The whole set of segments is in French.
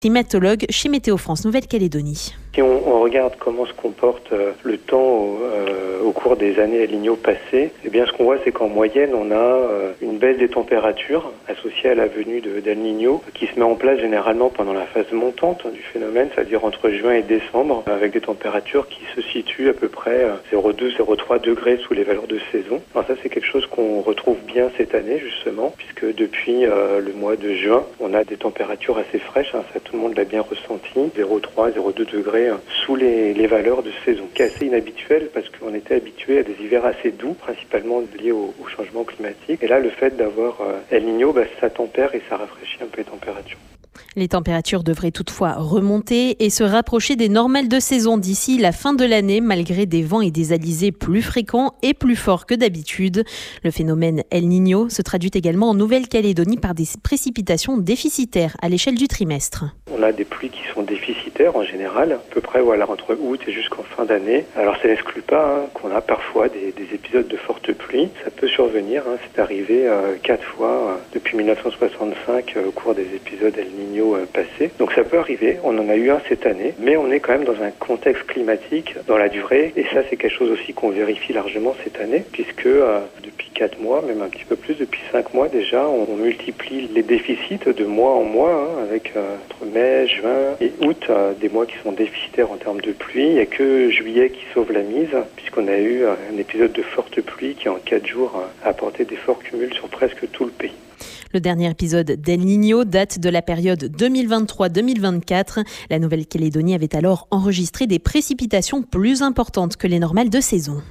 Climatologue chez Météo France Nouvelle-Calédonie. Si on regarde comment se comporte le temps au cours des années El Niño passées, eh bien ce qu'on voit c'est qu'en moyenne on a une baisse des températures associée à la venue d'El Niño qui se met en place généralement pendant la phase montante du phénomène, c'est-à-dire entre juin et décembre, avec des températures qui se situent à peu près 0,2-0,3 degrés sous les valeurs de saison. Alors ça c'est quelque chose qu'on retrouve bien cette année justement, puisque depuis le mois de juin, on a des températures assez fraîches, ça tout le monde l'a bien ressenti, 0,3-0,2 degrés sous les valeurs de saison, qui est assez inhabituel parce qu'on était habitué à des hivers assez doux, principalement liés au changement climatique. Et là, le fait d'avoir El Niño, ça tempère et ça rafraîchit un peu les températures. Les températures devraient toutefois remonter et se rapprocher des normales de saison d'ici la fin de l'année, malgré des vents et des alizés plus fréquents et plus forts que d'habitude. Le phénomène El Niño se traduit également en Nouvelle-Calédonie par des précipitations déficitaires à l'échelle du trimestre. On a des pluies qui sont déficitaires en général, à peu près entre août et jusqu'en fin d'année. Alors ça n'exclut pas qu'on a parfois des épisodes de fortes pluies. Ça peut survenir, c'est arrivé 4 fois depuis 1965 au cours des épisodes El Niño passés. Donc ça peut arriver, on en a eu un cette année, mais on est quand même dans un contexte climatique dans la durée, et ça c'est quelque chose aussi qu'on vérifie largement cette année, puisque depuis 4 mois, même un petit peu plus, depuis 5 mois déjà, on multiplie les déficits de mois en mois, avec entre mai, juin et août, des mois qui sont déficitaires en termes de pluie. Il n'y a que juillet qui sauve la mise, puisqu'on a eu un épisode de forte pluie qui en 4 jours a apporté des forts cumuls sur presque tout le pays. Le dernier épisode d'El Niño date de la période 2023-2024. La Nouvelle-Calédonie avait alors enregistré des précipitations plus importantes que les normales de saison.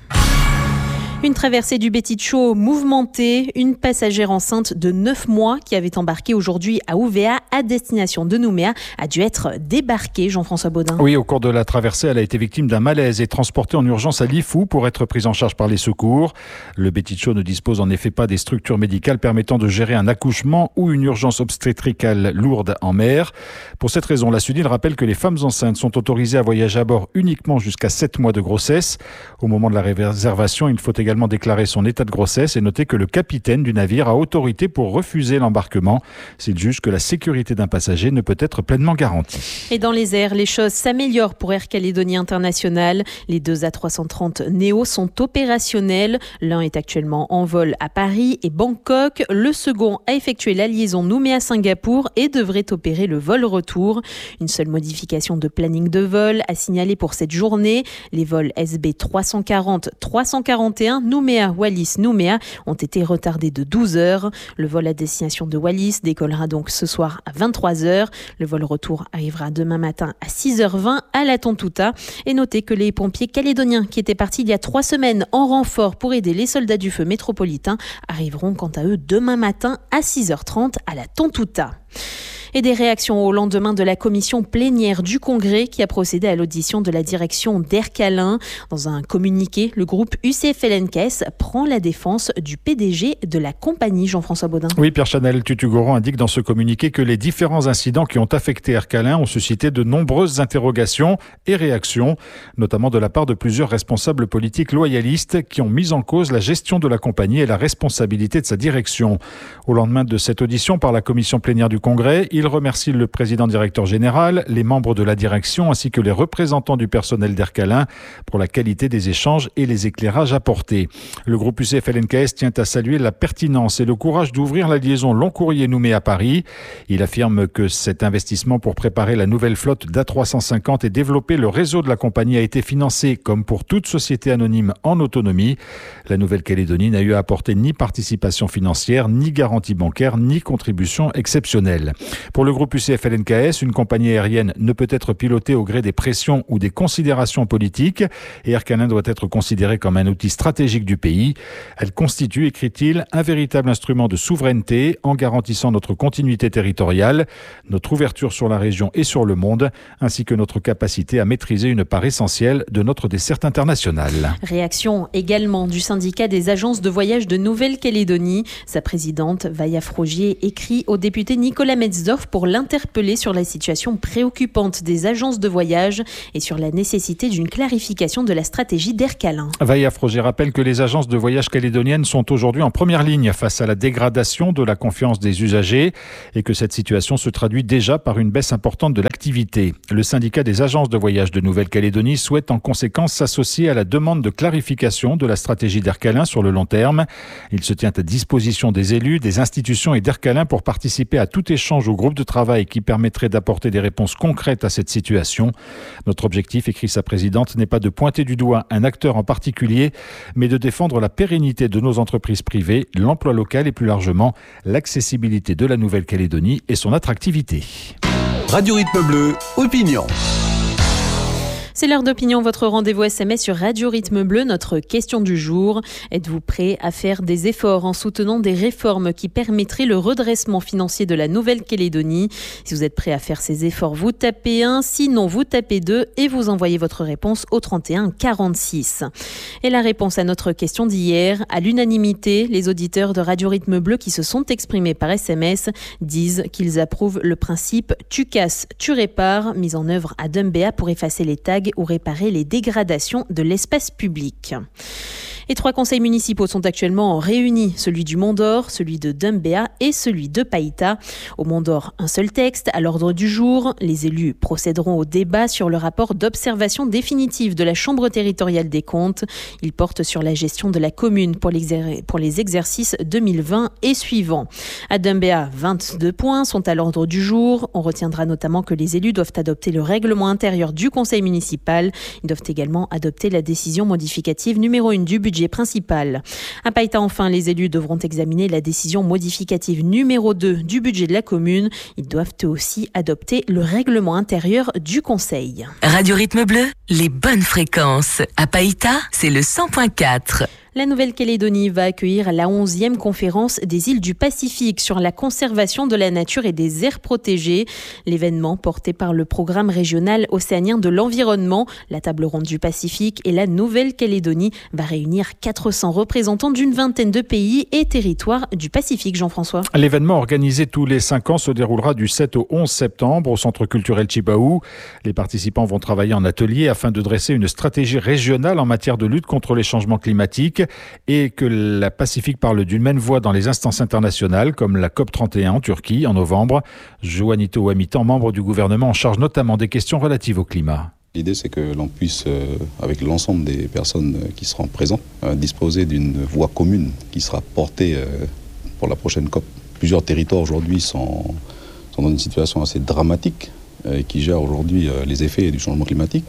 Une traversée du Betitcho mouvementée, une passagère enceinte de 9 mois qui avait embarqué aujourd'hui à Ouvéa à destination de Nouméa a dû être débarquée, Jean-François Baudin. Oui, au cours de la traversée, elle a été victime d'un malaise et transportée en urgence à Lifou pour être prise en charge par les secours. Le Betitcho ne dispose en effet pas des structures médicales permettant de gérer un accouchement ou une urgence obstétricale lourde en mer. Pour cette raison, la Sudil rappelle que les femmes enceintes sont autorisées à voyager à bord uniquement jusqu'à 7 mois de grossesse. Au moment de la réservation, il faut également déclarer son état de grossesse et noter que le capitaine du navire a autorité pour refuser l'embarquement s'il juge que la sécurité d'un passager ne peut être pleinement garantie. Et dans les airs, les choses s'améliorent pour Air Calédonie International. Les 2 A330 Neo sont opérationnels. L'un est actuellement en vol à Paris et Bangkok. Le second a effectué la liaison Nouméa-Singapour et devrait opérer le vol retour. Une seule modification de planning de vol à signaler pour cette journée. Les vols SB 340, 341 Nouméa-Wallis-Nouméa ont été retardés de 12 heures. Le vol à destination de Wallis décollera donc ce soir à 23 heures. Le vol retour arrivera demain matin à 6h20 à la Tontouta. Et notez que les pompiers calédoniens qui étaient partis il y a 3 semaines en renfort pour aider les soldats du feu métropolitain arriveront quant à eux demain matin à 6h30 à la Tontouta. Et des réactions au lendemain de la commission plénière du Congrès qui a procédé à l'audition de la direction d'Aircalin. Dans un communiqué, le groupe UCFLNKS prend la défense du PDG de la compagnie, Jean-François Baudin. Oui, Pierre-Chanel Tutugoran indique dans ce communiqué que les différents incidents qui ont affecté Aircalin ont suscité de nombreuses interrogations et réactions, notamment de la part de plusieurs responsables politiques loyalistes qui ont mis en cause la gestion de la compagnie et la responsabilité de sa direction. Au lendemain de cette audition par la commission plénière du Congrès, il remercie le président directeur général, les membres de la direction ainsi que les représentants du personnel d'Aircalin pour la qualité des échanges et les éclairages apportés. Le groupe UCFLNKS tient à saluer la pertinence et le courage d'ouvrir la liaison long courrier Nouméa Paris. Il affirme que cet investissement pour préparer la nouvelle flotte d'A350 et développer le réseau de la compagnie a été financé comme pour toute société anonyme en autonomie. La Nouvelle-Calédonie n'a eu à apporter ni participation financière, ni garantie bancaire, ni contribution exceptionnelle. Pour le groupe UCFLNKS, une compagnie aérienne ne peut être pilotée au gré des pressions ou des considérations politiques et Aircalin doit être considérée comme un outil stratégique du pays. Elle constitue, écrit-il, un véritable instrument de souveraineté en garantissant notre continuité territoriale, notre ouverture sur la région et sur le monde, ainsi que notre capacité à maîtriser une part essentielle de notre desserte internationale. Réaction également du syndicat des agences de voyage de Nouvelle-Calédonie. Sa présidente, Vaya Frogier, écrit au député Nicolas Metzdorf Christophe pour l'interpeller sur la situation préoccupante des agences de voyage et sur la nécessité d'une clarification de la stratégie d'Air Calin. Vaïa Froger rappelle que les agences de voyage calédoniennes sont aujourd'hui en première ligne face à la dégradation de la confiance des usagers et que cette situation se traduit déjà par une baisse importante de l'activité. Le syndicat des agences de voyage de Nouvelle-Calédonie souhaite en conséquence s'associer à la demande de clarification de la stratégie d'Air Calin sur le long terme. Il se tient à disposition des élus, des institutions et d'Air Calin pour participer à tout échange au groupe de travail qui permettrait d'apporter des réponses concrètes à cette situation. Notre objectif, écrit sa présidente, n'est pas de pointer du doigt un acteur en particulier, mais de défendre la pérennité de nos entreprises privées, l'emploi local et plus largement l'accessibilité de la Nouvelle-Calédonie et son attractivité. Radio Rythme Bleu, opinion. C'est l'heure d'opinion, votre rendez-vous SMS sur Radio Rythme Bleu, notre question du jour. Êtes-vous prêt à faire des efforts en soutenant des réformes qui permettraient le redressement financier de la Nouvelle-Calédonie ? Si vous êtes prêt à faire ces efforts, vous tapez 1, sinon vous tapez 2 et vous envoyez votre réponse au 31 46. Et la réponse à notre question d'hier, à l'unanimité, les auditeurs de Radio Rythme Bleu qui se sont exprimés par SMS disent qu'ils approuvent le principe « tu casses, tu répares » mis en œuvre à Dumbéa pour effacer les tags ou réparer les dégradations de l'espace public. Et 3 conseils municipaux sont actuellement réunis, celui du Mont-d'Or, celui de Dumbéa et celui de Païta. Au Mont-d'Or, un seul texte à l'ordre du jour. Les élus procéderont au débat sur le rapport d'observation définitive de la Chambre territoriale des comptes. Il porte sur la gestion de la commune pour les exercices 2020 et suivants. À Dumbéa, 22 points sont à l'ordre du jour. On retiendra notamment que les élus doivent adopter le règlement intérieur du conseil municipal. Ils doivent également adopter la décision modificative numéro 1 du budget principal. À Païta, enfin, les élus devront examiner la décision modificative numéro 2 du budget de la commune. Ils doivent eux aussi adopter le règlement intérieur du conseil. Radio Rythme Bleu, les bonnes fréquences. À Païta, c'est le 100.4. La Nouvelle-Calédonie va accueillir la 11e conférence des îles du Pacifique sur la conservation de la nature et des aires protégées. L'événement, porté par le programme régional océanien de l'environnement, la table ronde du Pacifique et la Nouvelle-Calédonie, va réunir 400 représentants d'une vingtaine de pays et territoires du Pacifique. Jean-François. L'événement organisé tous les 5 ans se déroulera du 7 au 11 septembre au Centre culturel Chibaou. Les participants vont travailler en atelier afin de dresser une stratégie régionale en matière de lutte contre les changements climatiques et que la Pacifique parle d'une même voix dans les instances internationales comme la COP31 en Turquie en novembre. Juanito Ouamitan, membre du gouvernement en charge notamment des questions relatives au climat. L'idée, c'est que l'on puisse, avec l'ensemble des personnes qui seront présentes, disposer d'une voix commune qui sera portée pour la prochaine COP. Plusieurs territoires aujourd'hui sont dans une situation assez dramatique et qui gèrent aujourd'hui les effets du changement climatique.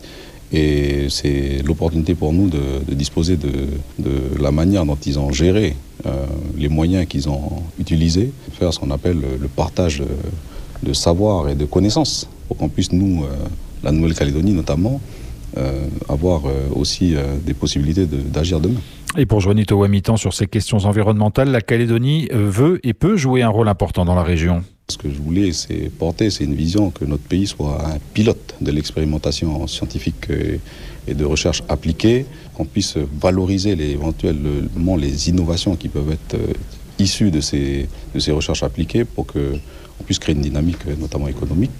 Et c'est l'opportunité pour nous de disposer de la manière dont ils ont géré les moyens qu'ils ont utilisés, faire ce qu'on appelle le partage de savoir et de connaissances, pour qu'on puisse, nous, la Nouvelle-Calédonie notamment, avoir aussi des possibilités d'agir demain. Et pour Juanito Ouamitan, sur ces questions environnementales, la Calédonie veut et peut jouer un rôle important dans la région. Ce que je voulais, c'est une vision que notre pays soit un pilote de l'expérimentation scientifique et de recherche appliquée, qu'on puisse valoriser éventuellement les innovations qui peuvent être issues de ces recherches appliquées pour qu'on puisse créer une dynamique, notamment économique,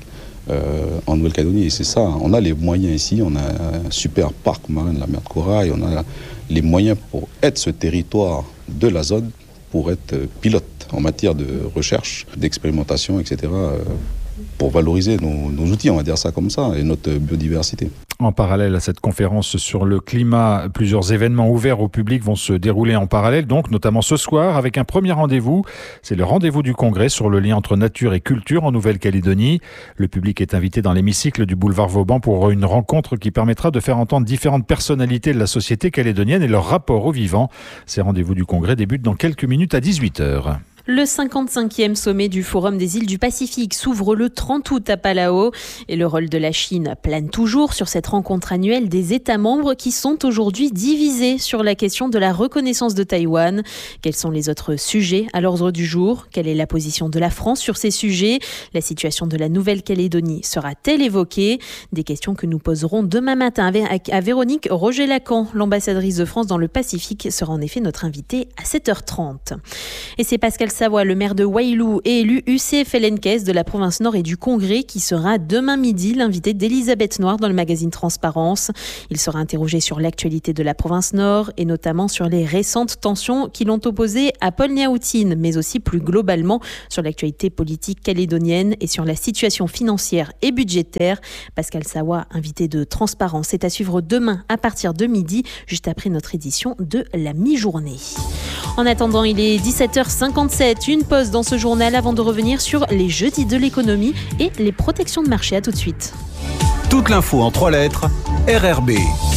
en Nouvelle-Calédonie. Et c'est ça, on a les moyens ici, on a un super parc marin de la mer de Corail, on a les moyens pour être ce territoire de la zone, pour être pilote en matière de recherche, d'expérimentation, etc., pour valoriser nos outils, on va dire ça comme ça, et notre biodiversité. En parallèle à cette conférence sur le climat, plusieurs événements ouverts au public vont se dérouler en parallèle, donc notamment ce soir avec un premier rendez-vous. C'est le rendez-vous du congrès sur le lien entre nature et culture en Nouvelle-Calédonie. Le public est invité dans l'hémicycle du boulevard Vauban pour une rencontre qui permettra de faire entendre différentes personnalités de la société calédonienne et leur rapport au vivant. Ces rendez-vous du congrès débutent dans quelques minutes à 18h. Le 55e sommet du Forum des îles du Pacifique s'ouvre le 30 août à Palau et le rôle de la Chine plane toujours sur cette rencontre annuelle des États membres qui sont aujourd'hui divisés sur la question de la reconnaissance de Taïwan. Quels sont les autres sujets à l'ordre du jour ? Quelle est la position de la France sur ces sujets ? La situation de la Nouvelle-Calédonie sera-t-elle évoquée ? Des questions que nous poserons demain matin à Véronique Roger-Lacan. L'ambassadrice de France dans le Pacifique sera en effet notre invitée à 7h30. Et c'est Pascal Haute-Savoie, le maire de Wailou est élu UCF LNKS de la province Nord et du Congrès qui sera demain midi l'invité d'Elisabeth Noir dans le magazine Transparence. Il sera interrogé sur l'actualité de la province Nord et notamment sur les récentes tensions qui l'ont opposé à Paul Niaoutine, mais aussi plus globalement sur l'actualité politique calédonienne et sur la situation financière et budgétaire. Pascal Sawa, invité de Transparence, est à suivre demain à partir de midi, juste après notre édition de la mi-journée. En attendant, il est 17h57, une pause dans ce journal avant de revenir sur les jeudis de l'économie et les protections de marché. À tout de suite. Toute l'info en 3 lettres, RRB.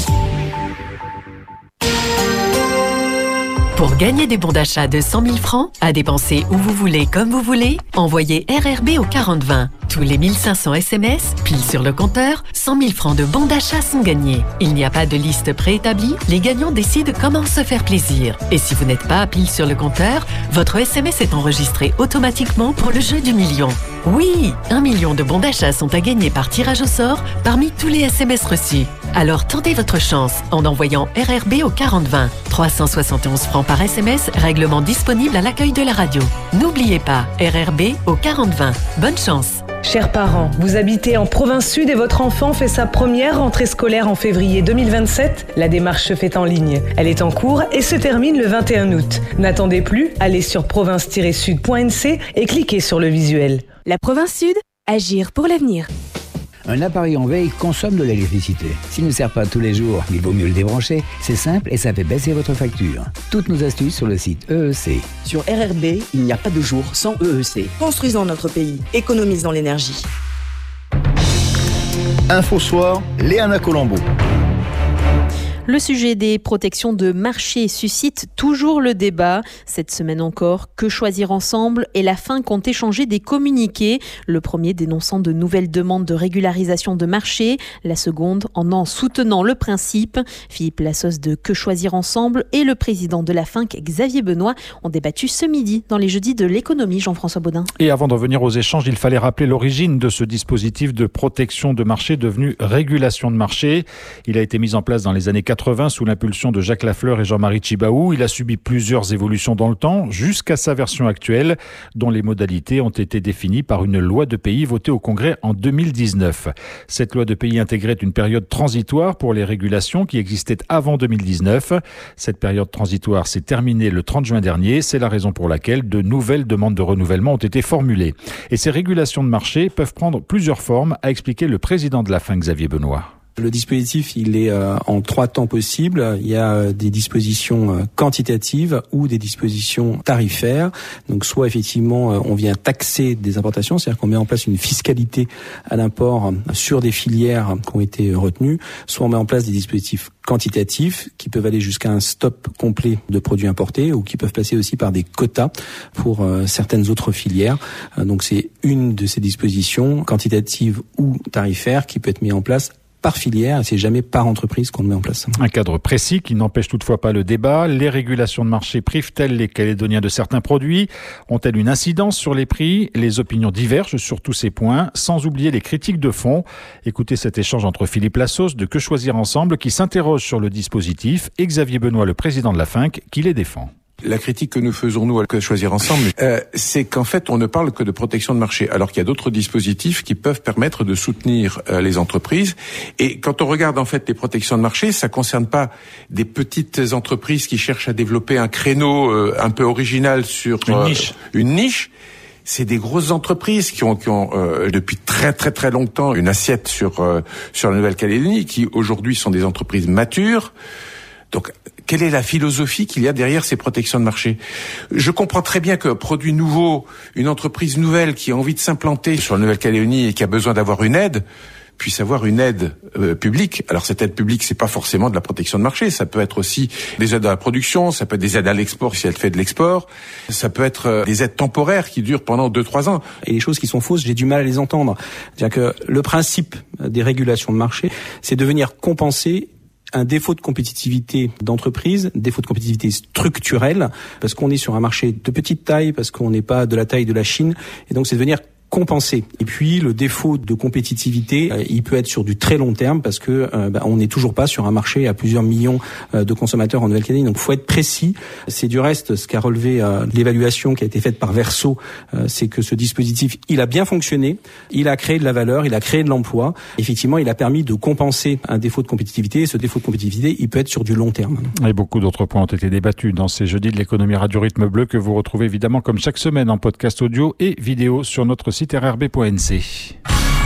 Pour gagner des bons d'achat de 100 000 francs, à dépenser où vous voulez, comme vous voulez, envoyez RRB au 4020. Tous les 1500 SMS, pile sur le compteur, 100 000 francs de bons d'achat sont gagnés. Il n'y a pas de liste préétablie, les gagnants décident comment se faire plaisir. Et si vous n'êtes pas pile sur le compteur, votre SMS est enregistré automatiquement pour le jeu du million. Oui, 1 million de bons d'achat sont à gagner par tirage au sort parmi tous les SMS reçus. Alors tentez votre chance en envoyant RRB au 4020. 371 francs par SMS, règlement disponible à l'accueil de la radio. N'oubliez pas, RRB au 4020. Bonne chance. Chers parents, vous habitez en province sud et votre enfant fait sa première rentrée scolaire en février 2027. La démarche se fait en ligne. Elle est en cours et se termine le 21 août. N'attendez plus, allez sur province-sud.nc et cliquez sur le visuel. La province sud, agir pour l'avenir. Un appareil en veille consomme de l'électricité. S'il ne sert pas tous les jours, il vaut mieux le débrancher. C'est simple et ça fait baisser votre facture. Toutes nos astuces sur le site EEC. Sur RRB, il n'y a pas de jour sans EEC. Construisons notre pays, économisons l'énergie. Info Soir, Léana Colombo. Le sujet des protections de marché suscite toujours le débat. Cette semaine encore, Que choisir ensemble et la FINC ont échangé des communiqués. Le premier dénonçant de nouvelles demandes de régularisation de marché, la seconde en soutenant le principe. Philippe Lassos de Que choisir ensemble et le président de la FINC, Xavier Benoît, ont débattu ce midi dans les jeudis de l'économie. Jean-François Baudin. Et avant d'en venir aux échanges, il fallait rappeler l'origine de ce dispositif de protection de marché devenu régulation de marché. Il a été mis en place dans les années 80 sous l'impulsion de Jacques Lafleur et Jean-Marie Tjibaou. Il a subi plusieurs évolutions dans le temps jusqu'à sa version actuelle dont les modalités ont été définies par une loi de pays votée au Congrès en 2019. Cette loi de pays intégrait une période transitoire pour les régulations qui existaient avant 2019. Cette période transitoire s'est terminée le 30 juin dernier. C'est la raison pour laquelle de nouvelles demandes de renouvellement ont été formulées. Et ces régulations de marché peuvent prendre plusieurs formes, a expliqué le président de la FINC, Xavier Benoît. Le dispositif, il est en 3 temps possibles. Il y a des dispositions quantitatives ou des dispositions tarifaires. Donc, soit effectivement, on vient taxer des importations, c'est-à-dire qu'on met en place une fiscalité à l'import sur des filières qui ont été retenues. Soit on met en place des dispositifs quantitatifs qui peuvent aller jusqu'à un stop complet de produits importés ou qui peuvent passer aussi par des quotas pour certaines autres filières. Donc, c'est une de ces dispositions quantitatives ou tarifaires qui peut être mise en place par filière, et c'est jamais par entreprise qu'on le met en place. Un cadre précis qui n'empêche toutefois pas le débat. Les régulations de marché privent-elles les Calédoniens de certains produits? Ont-elles une incidence sur les prix? Les opinions divergent sur tous ces points, sans oublier les critiques de fond. Écoutez cet échange entre Philippe Lassos de Que choisir ensemble qui s'interroge sur le dispositif et Xavier Benoît, le président de la FINC, qui les défend. La critique que nous faisons, nous, à Que choisir ensemble, c'est qu'en fait, on ne parle que de protection de marché, alors qu'il y a d'autres dispositifs qui peuvent permettre de soutenir les entreprises. Et quand on regarde, en fait, les protections de marché, ça concerne pas des petites entreprises qui cherchent à développer un créneau un peu original sur une niche. C'est des grosses entreprises qui ont depuis très très très longtemps une assiette sur la Nouvelle-Calédonie, qui aujourd'hui sont des entreprises matures. Donc, quelle est la philosophie qu'il y a derrière ces protections de marché? Je comprends très bien qu'un produit nouveau, une entreprise nouvelle qui a envie de s'implanter sur la Nouvelle-Calédonie et qui a besoin d'avoir une aide, puisse avoir une aide publique. Alors cette aide publique, c'est pas forcément de la protection de marché, ça peut être aussi des aides à la production, ça peut être des aides à l'export si elle fait de l'export, ça peut être des aides temporaires qui durent pendant 2-3 ans. Et les choses qui sont fausses, j'ai du mal à les entendre. C'est-à-dire que le principe des régulations de marché, c'est de venir compenser un défaut de compétitivité d'entreprise, défaut de compétitivité structurelle, parce qu'on est sur un marché de petite taille, parce qu'on n'est pas de la taille de la Chine, et donc c'est de venir compenser. Et puis le défaut de compétitivité, il peut être sur du très long terme parce que on n'est toujours pas sur un marché à plusieurs millions de consommateurs en Nouvelle-Calédonie. Donc faut être précis. C'est du reste ce qu'a relevé l'évaluation qui a été faite par Verso, c'est que ce dispositif, il a bien fonctionné, il a créé de la valeur, il a créé de l'emploi. Effectivement, il a permis de compenser un défaut de compétitivité. Et ce défaut de compétitivité, il peut être sur du long terme. Et beaucoup d'autres points ont été débattus dans ces jeudis de l'économie Radio Rythme Bleu que vous retrouvez évidemment comme chaque semaine en podcast audio et vidéo sur notre site rrb.nc.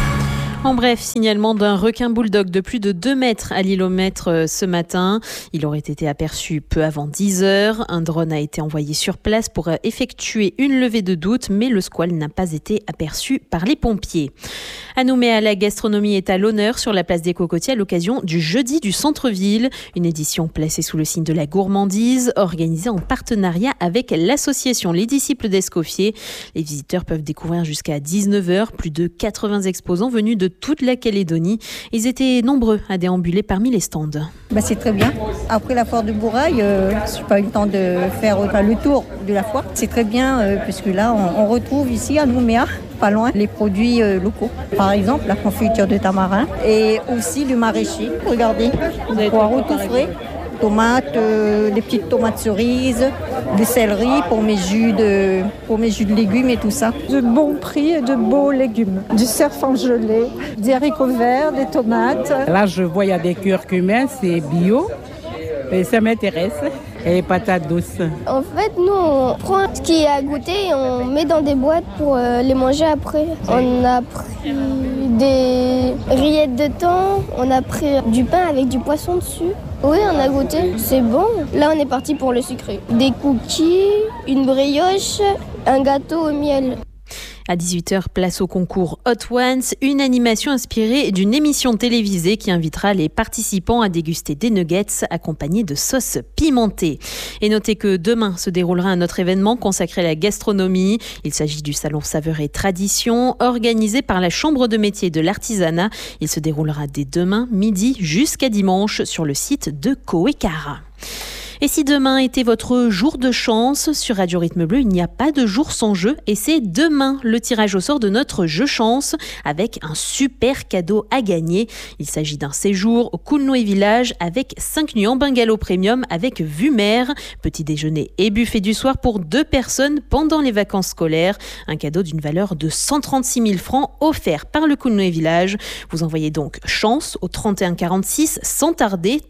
En bref, signalement d'un requin bulldog de plus de 2 mètres à l'îlomètre ce matin. Il aurait été aperçu peu avant 10 heures. Un drone a été envoyé sur place pour effectuer une levée de doute, mais le squale n'a pas été aperçu par les pompiers. À Nouméa, la gastronomie est à l'honneur sur la place des Cocotiers à l'occasion du Jeudi du Centre-Ville. Une édition placée sous le signe de la gourmandise, organisée en partenariat avec l'association Les Disciples d'Escoffier. Les visiteurs peuvent découvrir jusqu'à 19h plus de 80 exposants venus de toute la Calédonie. Ils étaient nombreux à déambuler parmi les stands. C'est très bien. Après la foire de Bourail, je n'ai pas eu le temps de faire le tour de la foire. C'est très bien puisque là, on retrouve ici à Nouméa, pas loin, les produits locaux. Par exemple, la confiture de tamarin et aussi du maraîcher. Regardez, poireaux tout frais. Tomates, des petites tomates cerises, du céleri pour mes jus de légumes et tout ça. De bons prix et de beaux légumes. Du cerf en gelée, des haricots verts, des tomates. Là, je vois il y a des curcumins, c'est bio. Et ça m'intéresse. Et les patates douces. En fait, nous, on prend ce qui est à goûter et on met dans des boîtes pour les manger après. On a pris des rillettes de thon, on a pris du pain avec du poisson dessus. Oui, on a goûté, c'est bon. Là, on est parti pour le sucré. Des cookies, une brioche, un gâteau au miel. À 18h, place au concours Hot Ones, une animation inspirée d'une émission télévisée qui invitera les participants à déguster des nuggets accompagnés de sauce pimentée. Et notez que demain se déroulera un autre événement consacré à la gastronomie. Il s'agit du salon Saveurs et Traditions, organisé par la Chambre de métier de l'artisanat. Il se déroulera dès demain, midi jusqu'à dimanche, sur le site de Coécara. Et si demain était votre jour de chance, sur Radio Rythme Bleu, il n'y a pas de jour sans jeu. Et c'est demain le tirage au sort de notre jeu chance avec un super cadeau à gagner. Il s'agit d'un séjour au Coolnoé Village avec 5 nuits en bungalow premium avec vue mer, petit déjeuner et buffet du soir pour 2 personnes pendant les vacances scolaires. Un cadeau d'une valeur de 136 000 francs offert par le Coolnoé Village. Vous envoyez donc chance au 31 46 sans tarder,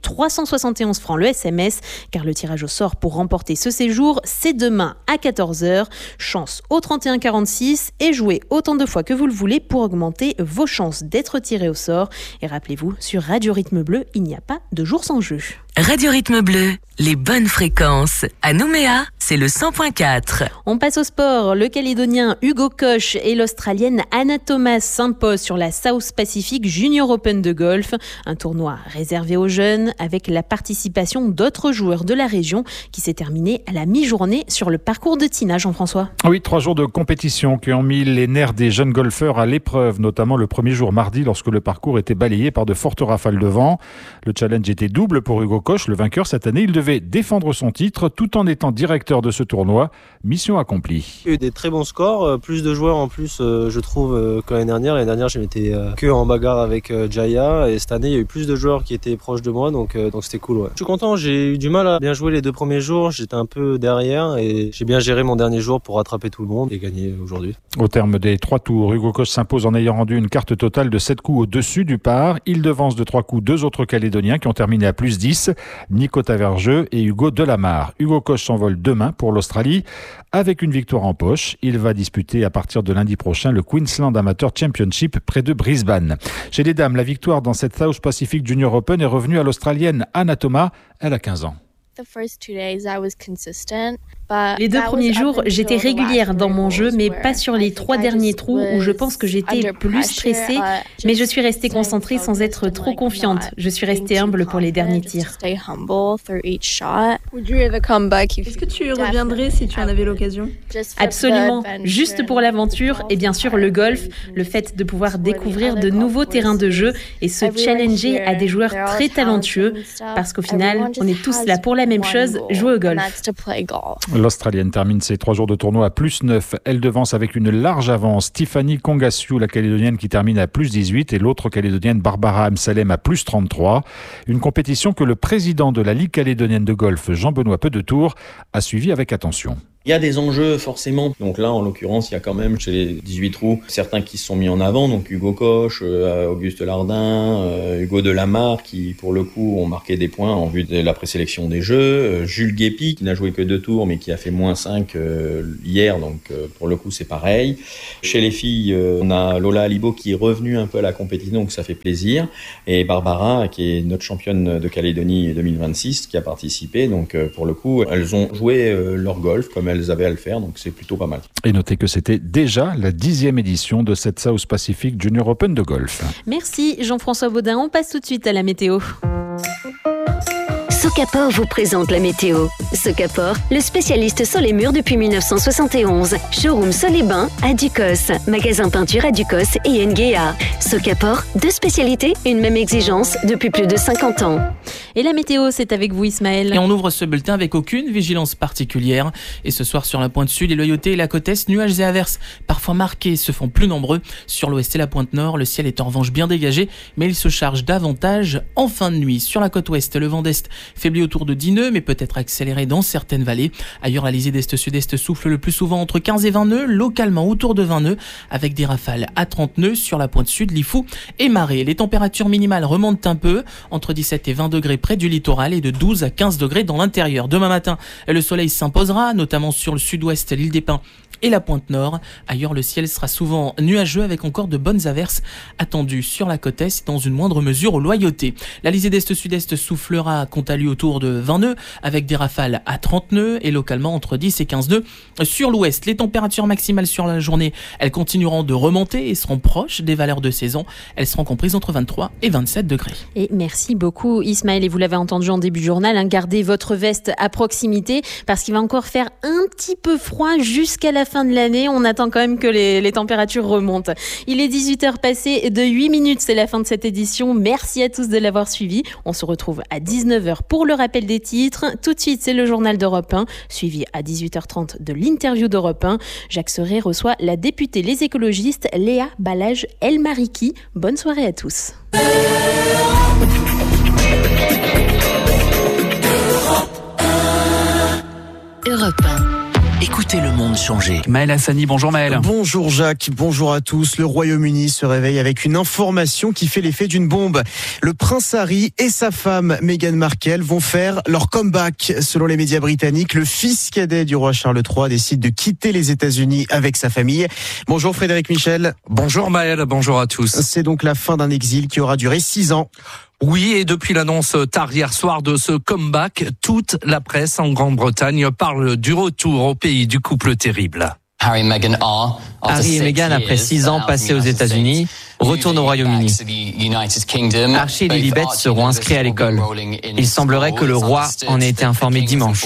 371 francs le SMS, car le tirage au sort pour remporter ce séjour, c'est demain à 14h. Chance au 31 46 et jouez autant de fois que vous le voulez pour augmenter vos chances d'être tiré au sort. Et rappelez-vous, sur Radio Rythme Bleu, il n'y a pas de jour sans jeu. Radio Rythme Bleu, les bonnes fréquences. À Nouméa, c'est le 100.4. On passe au sport. Le Calédonien Hugo Koch et l'Australienne Anna Thomas s'imposent sur la South Pacific Junior Open de golf. Un tournoi réservé aux jeunes avec la participation d'autres joueurs de la région qui s'est terminé à la mi-journée sur le parcours de Tina, Jean-François. Oui, 3 jours de compétition qui ont mis les nerfs des jeunes golfeurs à l'épreuve, notamment le premier jour mardi lorsque le parcours était balayé par de fortes rafales de vent. Le challenge était double pour Hugo Koch, le vainqueur cette année. Il devait défendre son titre tout en étant directeur de ce tournoi. Mission accomplie. Il y a eu des très bons scores, plus de joueurs en plus, je trouve, que l'année dernière. L'année dernière, j'étais que en bagarre avec Jaya, et cette année, il y a eu plus de joueurs qui étaient proches de moi, donc c'était cool. Ouais. Je suis content, j'ai eu du mal à bien jouer les 2 premiers jours, j'étais un peu derrière et j'ai bien géré mon dernier jour pour rattraper tout le monde et gagner aujourd'hui. Au terme des 3 tours, Hugo Koch s'impose en ayant rendu une carte totale de 7 coups au-dessus du par. Il devance de 3 coups 2 autres Calédoniens qui ont terminé à plus 10, Nico Tavergeux et Hugo Delamare. Hugo Koch s'envole demain pour l'Australie. Avec une victoire en poche, il va disputer à partir de lundi prochain le Queensland Amateur Championship près de Brisbane. Chez les dames, la victoire dans cette South Pacific Junior Open est revenue à l'Australienne Anna Thomas. Elle a 15 ans. Les 2 premiers jours, j'étais régulière dans mon jeu, mais pas sur les 3 derniers trous où je pense que j'étais plus stressée. Mais je suis restée concentrée sans être trop confiante. Je suis restée humble pour les derniers tirs. Est-ce que tu reviendrais si tu en avais l'occasion ? Absolument, juste pour l'aventure et bien sûr le golf, le fait de pouvoir découvrir de nouveaux terrains de jeu et se challenger à des joueurs très talentueux, parce qu'au final, on est tous là pour la même chose, jouer au golf. L'Australienne termine ses 3 jours de tournoi à +9. Elle devance avec une large avance Tiffany Kongassiou, la Calédonienne qui termine à +18 et l'autre Calédonienne Barbara Amsalem à +33. Une compétition que le président de la Ligue calédonienne de golf, Jean-Benoît Pedetour, a suivi avec attention. Il y a des enjeux forcément, donc là en l'occurrence il y a quand même chez les 18 trous certains qui se sont mis en avant, donc Hugo Koch, Auguste Lardin, Hugo Delamarre qui pour le coup ont marqué des points en vue de la présélection des jeux, Jules Guépi qui n'a joué que 2 tours mais qui a fait -5 hier, donc pour le coup c'est pareil. Chez les filles on a Lola Alibo qui est revenue un peu à la compétition, donc ça fait plaisir, et Barbara qui est notre championne de Calédonie 2026 qui a participé, donc pour le coup elles ont joué leur golf comme elles avaient à le faire, donc c'est plutôt pas mal. Et notez que c'était déjà la 10e édition de cette South Pacific Junior Open de golf. Merci Jean-François Baudin, on passe tout de suite à la météo. Socapor vous présente la météo. Socapor, le spécialiste sur les murs depuis 1971. Showroom Sol et Bain à Ducos. Magasin peinture à Ducos et Nguea. Socapor, 2 spécialités, une même exigence depuis plus de 50 ans. Et la météo, c'est avec vous Ismaël. Et on ouvre ce bulletin avec aucune vigilance particulière. Et ce soir sur la pointe sud, les Loyautés et la côte est, nuages et averses parfois marqués se font plus nombreux. Sur l'ouest et la pointe nord, le ciel est en revanche bien dégagé, mais il se charge davantage en fin de nuit. Sur la côte ouest, le vent d'est faiblit autour de 10 nœuds, mais peut être accéléré dans certaines vallées. Ailleurs, l'alizé d'est-sud-est souffle le plus souvent entre 15 et 20 nœuds, localement autour de 20 nœuds, avec des rafales à 30 nœuds sur la pointe sud, Lifou et Marais. Les températures minimales remontent un peu, entre 17 et 20 degrés près du littoral et de 12 à 15 degrés dans l'intérieur. Demain matin, le soleil s'imposera, notamment sur le sud-ouest, l'île des Pins et la pointe nord. Ailleurs, le ciel sera souvent nuageux avec encore de bonnes averses attendues sur la côte est, dans une moindre mesure aux Loyautés. L'alizé d'est-sud-est soufflera quant à lui autour de 20 nœuds avec des rafales à 30 nœuds et localement entre 10 et 15 nœuds. Sur l'ouest, les températures maximales sur la journée, elles continueront de remonter et seront proches des valeurs de saison. Elles seront comprises entre 23 et 27 degrés. Et merci beaucoup Ismaël, et vous l'avez entendu en début de journal, gardez votre veste à proximité parce qu'il va encore faire un petit peu froid jusqu'à la fin de l'année. On attend quand même que les températures remontent. Il est 18h passé de 8 minutes, c'est la fin de cette édition. Merci à tous de l'avoir suivi. On se retrouve à 19h pour le rappel des titres. Tout de suite, c'est le journal d'Europe 1, suivi à 18h30 de l'interview d'Europe 1. Jacques Serret reçoit la députée Les Écologistes, Léa Balage-El-Mariki. Bonne soirée à tous. Europe 1. Écoutez le monde changer. Maël Hassani, bonjour Maël. Bonjour Jacques, bonjour à tous. Le Royaume-Uni se réveille avec une information qui fait l'effet d'une bombe. Le prince Harry et sa femme Meghan Markle vont faire leur comeback. Selon les médias britanniques, le fils cadet du roi Charles III décide de quitter les États-Unis avec sa famille. Bonjour Frédéric Michel. Bonjour Maël, bonjour à tous. C'est donc la fin d'un exil qui aura duré 6 ans. Oui, et depuis l'annonce tard hier soir de ce comeback, toute la presse en Grande-Bretagne parle du retour au pays du couple terrible. Harry et Meghan, après 6 ans passés aux États-Unis, retournent au Royaume-Uni. Archie et Lilibet seront inscrits à l'école. Il semblerait que le roi en ait été informé dimanche.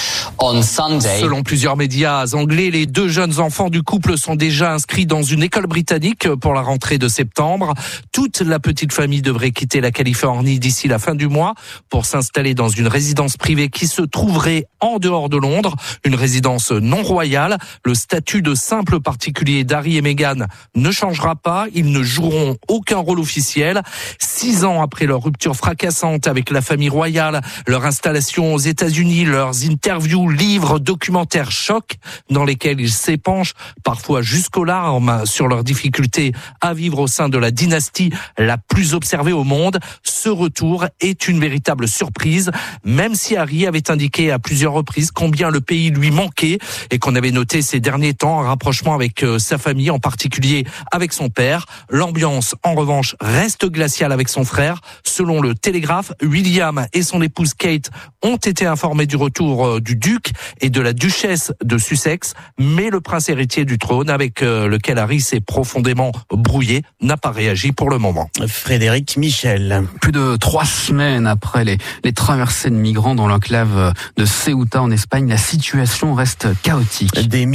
Selon plusieurs médias anglais, les 2 jeunes enfants du couple sont déjà inscrits dans une école britannique pour la rentrée de septembre. Toute la petite famille devrait quitter la Californie d'ici la fin du mois pour s'installer dans une résidence privée qui se trouverait en dehors de Londres, une résidence non royale. Le statut de simple particulier d'Harry et Meghan ne changera pas. Ils ne joueront aucun rôle officiel. 6 ans après leur rupture fracassante avec la famille royale, leur installation aux États-Unis, leurs interviews, livres, documentaires chocs dans lesquels ils s'épanchent parfois jusqu'aux larmes sur leurs difficultés à vivre au sein de la dynastie la plus observée au monde. Ce retour est une véritable surprise, même si Harry avait indiqué à plusieurs reprises combien le pays lui manquait et qu'on avait noté ces derniers temps un rapprochement avec sa famille, en particulier avec son père. L'ambiance, en revanche, reste glaciale avec son frère. Selon le Télégraphe, William et son épouse Kate ont été informés du retour du duc et de la duchesse de Sussex, mais le prince héritier du trône, avec lequel Harry s'est profondément brouillé, n'a pas réagi pour le moment. Frédéric Michel. Plus de 3 semaines après les traversées de migrants dans l'enclave de Ceuta en Espagne, la situation reste chaotique. Des milliers de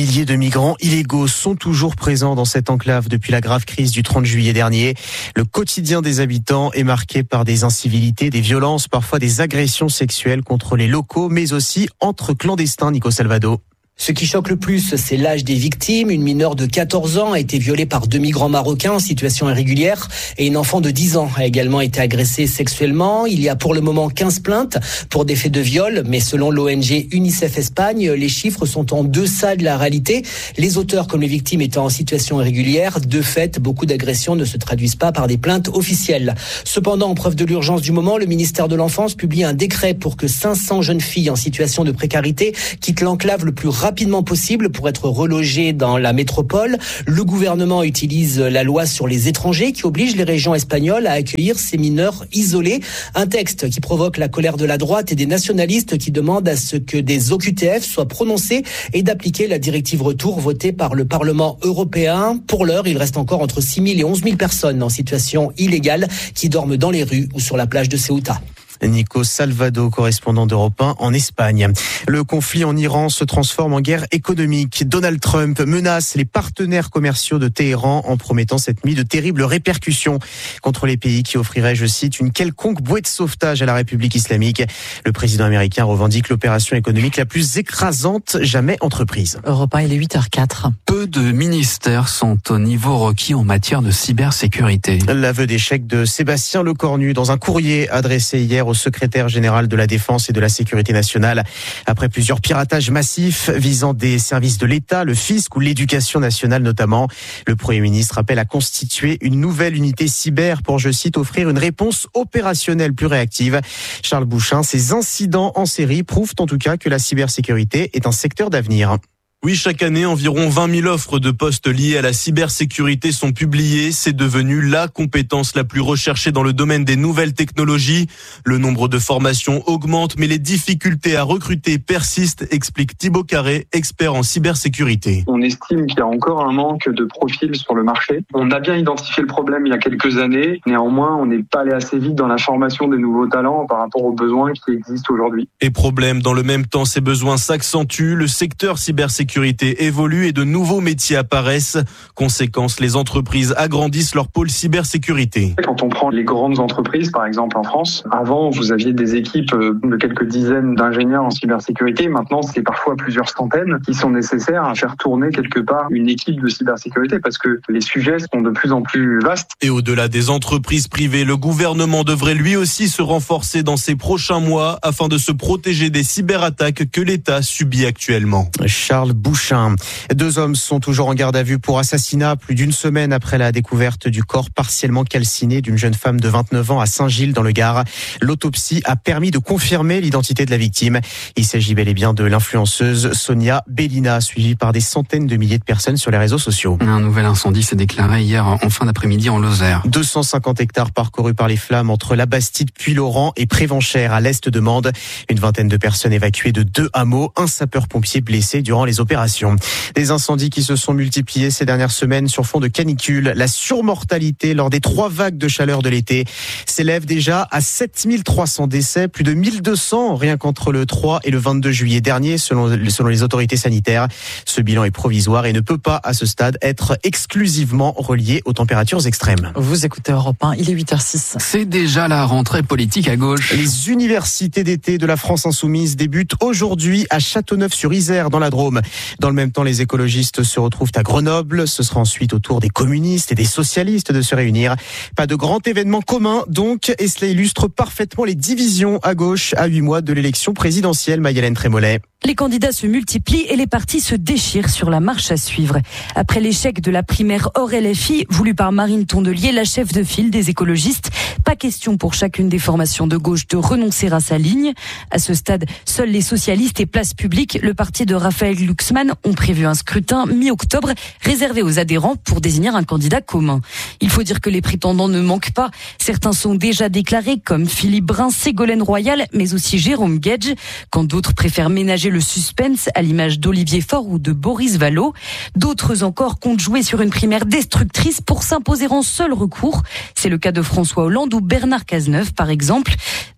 migrants illégaux sont toujours présents dans cette enclave depuis la grave crise du 30 juillet dernier. Le quotidien des habitants est marqué par des incivilités, des violences, parfois des agressions sexuelles contre les locaux, mais aussi entre clandestins, Nico Salvado. Ce qui choque le plus, c'est l'âge des victimes. Une mineure de 14 ans a été violée par 2 migrants marocains en situation irrégulière et une enfant de 10 ans a également été agressée sexuellement. Il y a pour le moment 15 plaintes pour des faits de viol, mais selon l'ONG UNICEF Espagne, les chiffres sont en deçà de la réalité. Les auteurs comme les victimes étant en situation irrégulière, de fait, beaucoup d'agressions ne se traduisent pas par des plaintes officielles. Cependant, en preuve de l'urgence du moment, le ministère de l'Enfance publie un décret pour que 500 jeunes filles en situation de précarité quittent l'enclave le plus rapidement possible pour être relogées dans la métropole. Le gouvernement utilise la loi sur les étrangers qui oblige les régions espagnoles à accueillir ces mineurs isolés. Un texte qui provoque la colère de la droite et des nationalistes qui demandent à ce que des OQTF soient prononcés et d'appliquer la directive retour votée par le Parlement européen. Pour l'heure, il reste encore entre 6 000 et 11 000 personnes en situation illégale qui dorment dans les rues ou sur la plage de Ceuta. Nico Salvado, correspondant d'Europe 1 en Espagne. Le conflit en Iran se transforme en guerre économique. Donald Trump menace les partenaires commerciaux de Téhéran en promettant cette nuit de terribles répercussions contre les pays qui offriraient, je cite, une quelconque bouée de sauvetage à la République islamique. Le président américain revendique l'opération économique la plus écrasante jamais entreprise. Europe 1, il est 8h04. Peu de ministères sont au niveau requis en matière de cybersécurité. L'aveu d'échec de Sébastien Lecornu dans un courrier adressé hier au secrétaire général de la Défense et de la Sécurité nationale. Après plusieurs piratages massifs visant des services de l'État, le fisc ou l'éducation nationale notamment, le Premier ministre appelle à constituer une nouvelle unité cyber pour, je cite, offrir une réponse opérationnelle plus réactive. Charles Bouchin, ces incidents en série prouvent en tout cas que la cybersécurité est un secteur d'avenir. Oui, chaque année, environ 20 000 offres de postes liées à la cybersécurité sont publiées. C'est devenu la compétence la plus recherchée dans le domaine des nouvelles technologies. Le nombre de formations augmente, mais les difficultés à recruter persistent, explique Thibaut Carré, expert en cybersécurité. On estime qu'il y a encore un manque de profils sur le marché. On a bien identifié le problème il y a quelques années. Néanmoins, on n'est pas allé assez vite dans la formation des nouveaux talents par rapport aux besoins qui existent aujourd'hui. Et problème, dans le même temps, ces besoins s'accentuent. Le secteur cybersécurité évolue et de nouveaux métiers apparaissent. Conséquence, les entreprises agrandissent leur pôle cybersécurité. Quand on prend les grandes entreprises, par exemple en France, avant vous aviez des équipes de quelques dizaines d'ingénieurs en cybersécurité. Maintenant, c'est parfois plusieurs centaines qui sont nécessaires à faire tourner quelque part une équipe de cybersécurité parce que les sujets sont de plus en plus vastes. Et au-delà des entreprises privées, le gouvernement devrait lui aussi se renforcer dans ces prochains mois afin de se protéger des cyberattaques que l'État subit actuellement. Charles Bouchin. 2 hommes sont toujours en garde à vue pour assassinat plus d'une semaine après la découverte du corps partiellement calciné d'une jeune femme de 29 ans à Saint-Gilles dans le Gard. L'autopsie a permis de confirmer l'identité de la victime. Il s'agit bel et bien de l'influenceuse Sonia Bellina, suivie par des centaines de milliers de personnes sur les réseaux sociaux. Un nouvel incendie s'est déclaré hier en fin d'après-midi en Lozère. 250 hectares parcourus par les flammes entre la Bastide, Puylaurent et Prévenchères à l'est de Mende. Une vingtaine de personnes évacuées de 2 hameaux, un sapeur-pompier blessé durant les opérations. Des incendies qui se sont multipliés ces dernières semaines sur fond de canicule. La surmortalité lors des 3 vagues de chaleur de l'été s'élève déjà à 7300 décès, plus de 1200 rien qu'entre le 3 et le 22 juillet dernier selon les autorités sanitaires. Ce bilan est provisoire et ne peut pas à ce stade être exclusivement relié aux températures extrêmes. Vous écoutez Europe 1, il est 8h06. C'est déjà la rentrée politique à gauche. Les universités d'été de la France insoumise débutent aujourd'hui à Châteauneuf-sur-Isère dans la Drôme. Dans le même temps, les écologistes se retrouvent à Grenoble. Ce sera ensuite au tour des communistes et des socialistes de se réunir. Pas de grand événement commun donc, et cela illustre parfaitement les divisions à gauche à 8 mois de l'élection présidentielle. Maï-Hélène Trémollet. Les candidats se multiplient et les partis se déchirent sur la marche à suivre. Après l'échec de la primaire hors LFI, voulue par Marine Tondelier, la chef de file des écologistes, pas question pour chacune des formations de gauche de renoncer à sa ligne. À ce stade, seuls les socialistes et Place Publique, le parti de Raphaël Glucksmann, ont prévu un scrutin mi-octobre réservé aux adhérents pour désigner un candidat commun. Il faut dire que les prétendants ne manquent pas. Certains sont déjà déclarés comme Philippe Brun, Ségolène Royal, mais aussi Jérôme Guedj, quand d'autres préfèrent ménager le suspense à l'image d'Olivier Faure ou de Boris Vallaud. D'autres encore comptent jouer sur une primaire destructrice pour s'imposer en seul recours. C'est le cas de François Hollande ou Bernard Cazeneuve par exemple.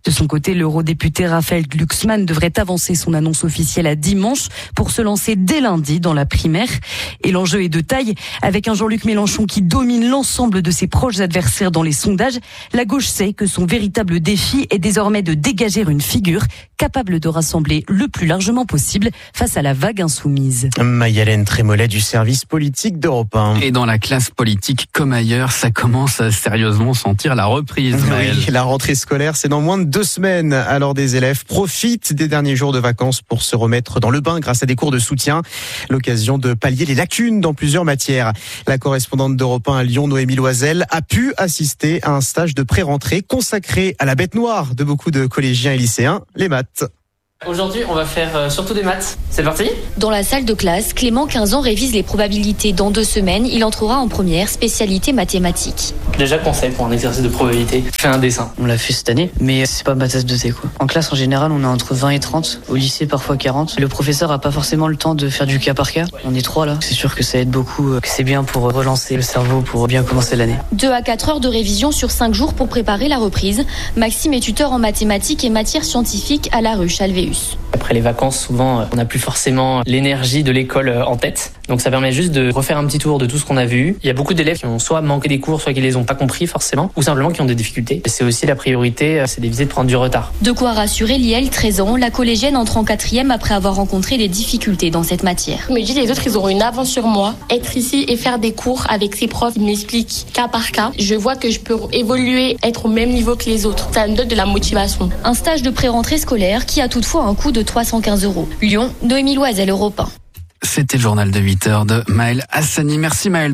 De son côté, l'eurodéputé Raphaël Glucksmann devrait avancer son annonce officielle à dimanche pour se lancer dès lundi dans la primaire. Et l'enjeu est de taille. Avec un Jean-Luc Mélenchon qui domine l'ensemble de ses proches adversaires dans les sondages, la gauche sait que son véritable défi est désormais de dégager une figure capable de rassembler le plus largement possible face à la vague insoumise. Maï-Hélène Trémollet du service politique d'Europe 1. Et dans la classe politique comme ailleurs, ça commence à sérieusement sentir la reprise. Oui, la rentrée scolaire, c'est dans moins de 2 semaines. Alors des élèves profitent des derniers jours de vacances pour se remettre dans le bain grâce à des cours de soutien. L'occasion de pallier les lacunes dans plusieurs matières. La correspondante d'Europe 1 à Lyon, Noémie Loisel, a pu assister à un stage de pré-rentrée consacré à la bête noire de beaucoup de collégiens et lycéens, les maths. Aujourd'hui, on va faire surtout des maths. C'est parti ? Dans la salle de classe, Clément, 15 ans, révise les probabilités. Dans 2 semaines, il entrera en première, spécialité mathématiques. Déjà, conseil pour un exercice de probabilité, fais un dessin. On l'a fait cette année, mais c'est pas ma tasse de thé, quoi. En classe, en général, on est entre 20 et 30. Au lycée, parfois 40. Le professeur a pas forcément le temps de faire du cas par cas. On est 3 là. C'est sûr que ça aide beaucoup, que c'est bien pour relancer le cerveau, pour bien commencer l'année. 2 à 4 heures de révision sur 5 jours pour préparer la reprise. Maxime est tuteur en mathématiques et matières scientifiques à la Ruche, Alvéus. Après les vacances, souvent, on n'a plus forcément l'énergie de l'école en tête. Donc ça permet juste de refaire un petit tour de tout ce qu'on a vu. Il y a beaucoup d'élèves qui ont soit manqué des cours, soit qui les ont pas compris forcément, ou simplement qui ont des difficultés. Et c'est aussi la priorité, c'est d'éviter de prendre du retard. De quoi rassurer Liel, 13 ans. La collégienne entre en 4e après avoir rencontré des difficultés dans cette matière. Je me dis les autres, ils auront une avance sur moi. Être ici et faire des cours avec ces profs, ils m'expliquent cas par cas. Je vois que je peux évoluer, être au même niveau que les autres. Ça me donne de la motivation. Un stage de pré-rentrée scolaire qui a toutefois un coût de 315 €. Lyon, Noémie Loisel, Europe 1. C'était le journal de 8h de Maël Hassani. Merci Maël.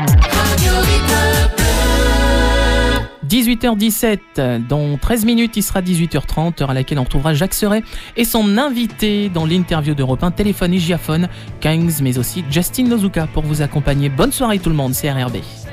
18h17, dans 13 minutes, il sera 18h30, heure à laquelle on retrouvera Jacques Serret et son invité dans l'interview d'Europe 1, téléphone et giaphone, Kings, mais aussi Justin Nozuka pour vous accompagner. Bonne soirée tout le monde, c'est RRB.